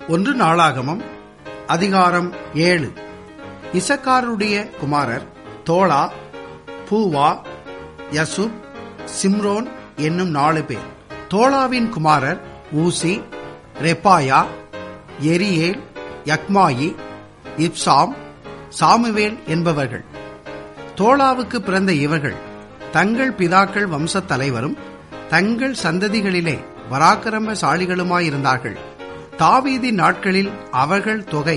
ஒன்று நாளாகமம் அதிகாரம் 7. இசக்காருடைய குமாரர் தோலா, பூவா, யசுப், சிம்ரோன் என்னும் 4 பேர். தோலாவின் குமாரர் ஊசி, ரெப்பாயா, எரியேல், யக்மாயி, இப்சாம், சாமுவேல் என்பவர்கள். தோலாவுக்கு பிறந்த இவர்கள் தங்கள் பிதாக்கள் வம்சத் தலைவரும் தங்கள் சந்ததிகளிலே பராக்கிரமசாலிகளுமாயிருந்தார்கள். தாவீதின் நாட்களில் அவர்கள் தொகை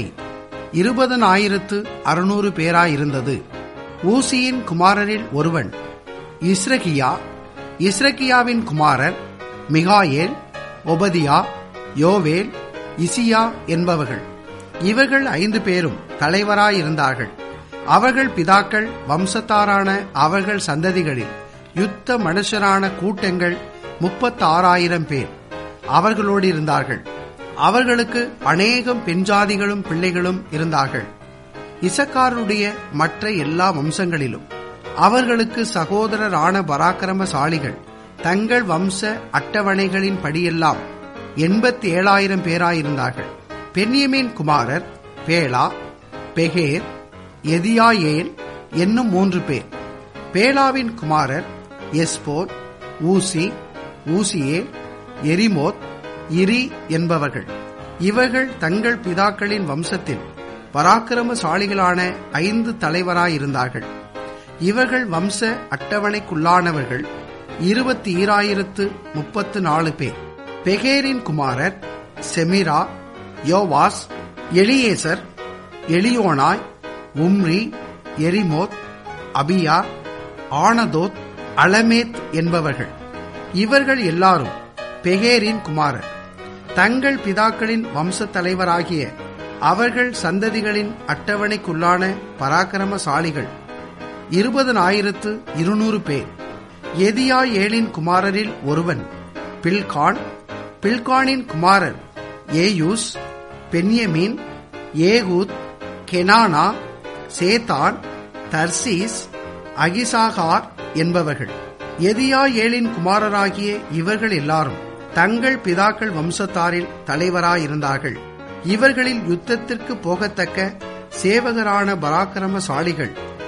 20,600 பேராயிருந்தது. ஊசியின் குமாரரில் ஒருவன் இஸ்ரகியா. இஸ்ரகியாவின் குமாரர் மிகாயேல், ஒபதியா, யோவேல், இசியா என்பவர்கள். இவர்கள் 5 பேரும் தலைவராயிருந்தார்கள். அவர்கள் பிதாக்கள் வம்சத்தாரான அவர்கள் சந்ததிகளில் யுத்த மனுஷரான கூட்டங்கள் 36,000 பேர் அவர்களோடு இருந்தார்கள். அவர்களுக்கு அநேகம் பெண்ஜாதிகளும் பிள்ளைகளும் இருந்தார்கள். இசக்காருடைய மற்ற எல்லா வம்சங்களிலும் அவர்களுக்கு சகோதரரான பராக்கிரமசாலிகள் தங்கள் வம்ச அட்டவணைகளின் படியெல்லாம் 87,000 பேராயிருந்தார்கள். பென்யமீன் குமாரர் பேலா, பெகேர், எதியாயேல் என்னும் 3 பேர். பேலாவின் குமாரர் எஸ்போர், ஊசி, ஊசியேல், எரிமோத், இரி என்பவர்கள். இவர்கள் தங்கள் பிதாக்களின் வம்சத்தில் பராக்கிரமசாலிகளான 5 தலைவராயிருந்தார்கள். இவர்கள் வம்ச அட்டவணைக்குள்ளானவர்கள் 20,034 பேர். பெகேரின் குமாரர் செமிரா, யோவாஸ், எலியேசர், எலியோனாய், உம்ரி, எரிமோத், அபியா, ஆனதோத், அலமேத் என்பவர்கள். இவர்கள் எல்லாரும் பெகேரின் குமாரர். தங்கள் பிதாக்களின் வம்சத் தலைவராகிய அவர்கள் சந்ததிகளின் அட்டவணைக்குள்ளான பராக்கிரமசாலிகள் 20,200 பேர். எதியாயேலின் குமாரரில் ஒருவன் பில்கான். பில்கானின் குமாரர் ஏயூஸ், பென்யமீன், ஏகூத், கெனானா, சேத்தான், தர்சீஸ், அகிசாகார் என்பவர்கள். எதியாயேலின் குமாரராகிய இவர்கள் எல்லாரும் தங்கள் பிதாக்கள் வம்சத்தாரில் தலைவராயிருந்தார்கள். இவர்களில் யுத்தத்திற்கு போகத்தக்க சேவகரான பராக்கிரமசாலிகள்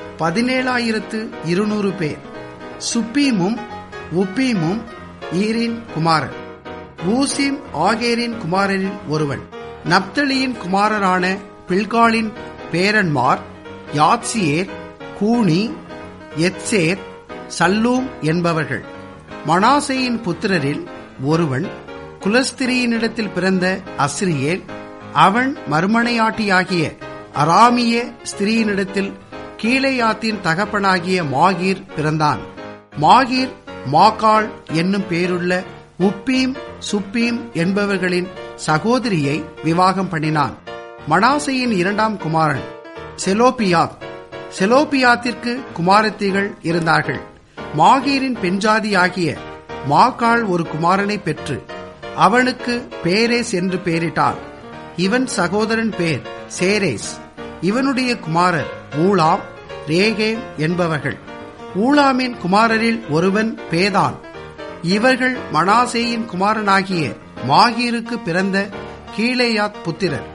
17,200 பேர். சுப்பீமும் உப்பீமும் ஈரின் குமாரர். ஊசிம் ஆகேரின் குமாரரில் ஒருவன். நப்தலியின் குமாரரான பில்காலின் பேரன்மார் யாத்சியேர், கூனி, எத்சேர், சல்லூம் என்பவர்கள். மனாசேயின் புத்திரரில் ஒருவன் குலஸ்திரியினிடத்தில் பிறந்த அஸ்ரியேல். அவன் மறுமனையாட்டியாகிய அராமிய ஸ்திரீயினிடத்தில் கீலேயாத்தின் தகப்பனாகிய மாகீர் பிறந்தான். மாகீர் மாக்காள் என்னும் பேருள்ள உப்பீம், சுப்பீம் என்பவர்களின் சகோதரியை விவாகம் பண்ணினான். மனாசேயின் 2ஆம் குமாரன் செலோபியாத். செலோபியாத்திற்கு குமாரத்திகள் இருந்தார்கள். மாகீரின் பெண்ஜாதியாகிய மாக்காள் ஒரு குமாரனை பெற்று அவனுக்கு பேரேஸ் என்று பெயரிட்டாள். இவன் சகோதரன் பேர் சேரேஸ். இவனுடைய குமாரர் ஊலாம், ரேகேம் என்பவர்கள். ஊலாமின் குமாரரில் ஒருவன் பேதான். இவர்கள் மனாசேயின் குமாரனாகிய மாகீருக்கு பிறந்த கீலேயாத் புத்திரர்.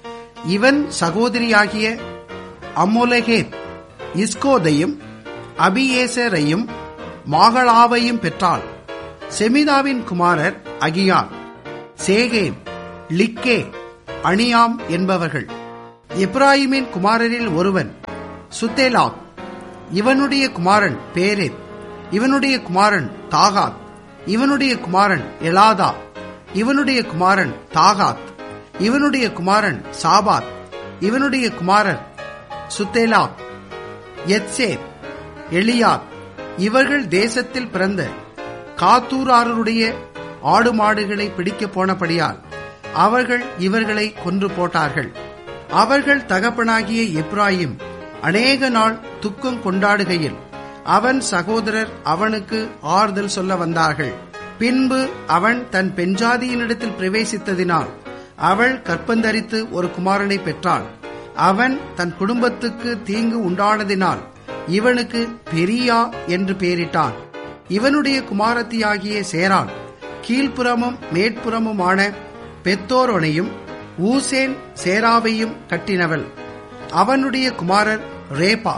இவன் சகோதரியாகிய அம்மொலகேத் இஸ்கோதையும் அபியேசரையும் மாகளாவையும் பெற்றாள். செமிதாவின் குமாரர் அகியான், சேகேம், லிக்கே, அணியாம் என்பவர்கள். எப்ராயிமின் குமாரரில் ஒருவன் சுத்தேலாத். இவனுடைய குமாரன் பேரேத். இவனுடைய குமாரன் தாகாத். இவனுடைய குமாரன் எலாதா. இவனுடைய குமாரன் தாகாத். இவனுடைய குமாரன் சாபாத். இவனுடைய குமாரர் சுத்தேலாத், எத்சேர், எலியாத். இவர்கள் தேசத்தில் பிறந்த காத்தூராருடைய ஆடு மாடுகளை பிடிக்கப் போனபடியால் அவர்கள் இவர்களை கொன்று போட்டார்கள். அவர்கள் தகப்பனாகிய எப்ராயிம் அநேக நாள் துக்கம் கொண்டாடுகையில் அவன் சகோதரர் அவனுக்கு ஆறுதல் சொல்ல வந்தார்கள். பின்பு அவன் தன் பெண்ஜாதியினிடத்தில் பிரவேசித்ததினால் அவள் கற்பந்தரித்து ஒரு குமாரனை பெற்றாள். அவன் தன் குடும்பத்துக்கு தீங்கு உண்டானதினால் இவனுக்கு பெரியா என்று பெயரிட்டான். இவனுடைய குமாரத்தியாகிய சேராள் கீழ்ப்புறமும் மேற்புறமுமான பெத்தோரோனையும் ஊசேன் சேராவையும் கட்டினவள். அவனுடைய குமாரர் ரேபா,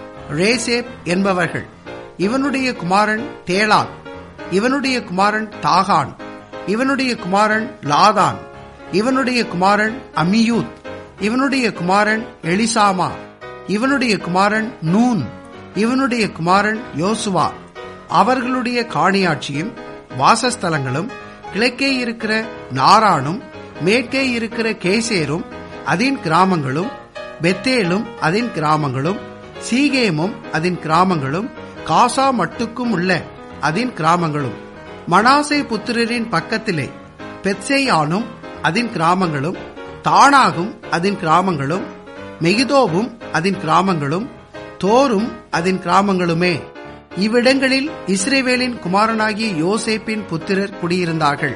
ரேசேப் என்பவர்கள். இவனுடைய குமாரன் தேலாத், இவனுடைய குமாரன் தாகான், இவனுடைய குமாரன் லாதான், இவனுடைய குமாரன் அமியூத், இவனுடைய குமாரன் எலிசாமா, இவனுடைய குமாரன் நூன், இவனுடைய குமாரன் யோசுவா. அவர்களுடைய காணியாட்சியும் வாசஸ்தலங்களும் கிழக்கே இருக்கிற நாரானும் மேற்கே இருக்கிற கேசேரும் அதின் கிராமங்களும், பெத்தேலும் அதின் கிராமங்களும், சீகேமும் அதின் கிராமங்களும், காசா மட்டுக்கும் உள்ள அதின் கிராமங்களும். மனாசே புத்திரரின் பக்கத்திலே பெத்சேயானும் அதின் கிராமங்களும், தானாகும் அதின் கிராமங்களும், மெகிதோவும் அதின் கிராமங்களும், தோரும் அதின் கிராமங்களுமே. இவ்விடங்களில் இஸ்ரவேலின் குமாரனாகிய யோசேப்பின் புத்திரர் குடியிருந்தார்கள்.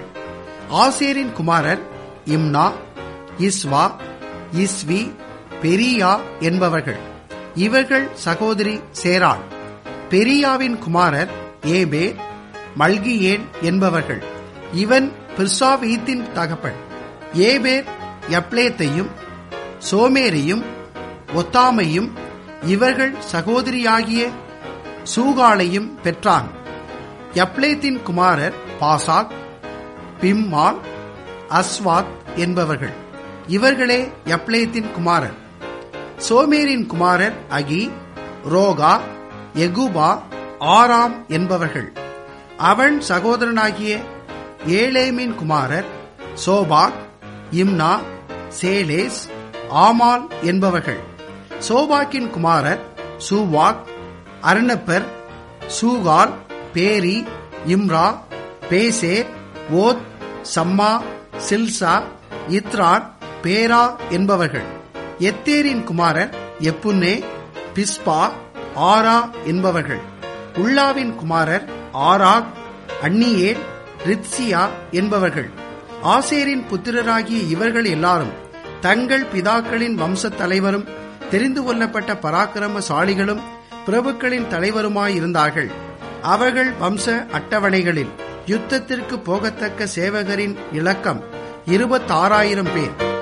ஆசேரின் குமாரர் இம்னா, இஸ்வா, இஸ்வி, பெரியா என்பவர்கள். இவர்கள் சகோதரி சேராள். பெரியாவின் குமாரர் ஏபேர், மல்கியேல் என்பவர்கள். இவன் பிர்சாவீத்தின் தகப்பன். ஏபேர் யப்லேத்தையும் சோமேரையும் ஒத்தாமையும் இவர்கள் சகோதரியாகிய சூகாளையும் பெற்றான். யப்லேத்தின் குமாரர் பாசாக், பிம்மால், அஸ்வாத் என்பவர்கள். இவர்களே யப்லேத்தின் குமாரர். சோமேரின் குமாரர் அகி, ரோகா, எகுபா, ஆராம் என்பவர்கள். அவன் சகோதரனாகிய ஏலேமின் குமாரர் சோபாக், இம்னா, சேலேஸ், ஆமால் என்பவர்கள். சோபாக்கின் குமாரர் சூவாக், அர்னப்பர், சூகால், பேரி, இம்ரா, பேசேர், ஓத், சம்மா, சில்சா, இத்ரான், பேரா என்பவர்கள். எத்தேரின் குமாரர் எப்புன்னே, பிஸ்பா, ஆரா என்பவர்கள். உள்ளாவின் குமாரர் ஆராக், அன்னியேல், ரித்சியா என்பவர்கள். ஆசேரின் புத்திரராகிய இவர்கள் எல்லாரும் தங்கள் பிதாக்களின் வம்சத் தலைவரும் தெரிந்து கொள்ளப்பட்ட பராக்கிரமசாலிகளும் பிரபுக்களின் தலைவருமாயிருந்தார்கள். அவர்கள் வம்ச அட்டவணைகளில் யுத்தத்திற்கு போகத்தக்க சேவகரின் இலக்கம் 26,000 பேர்.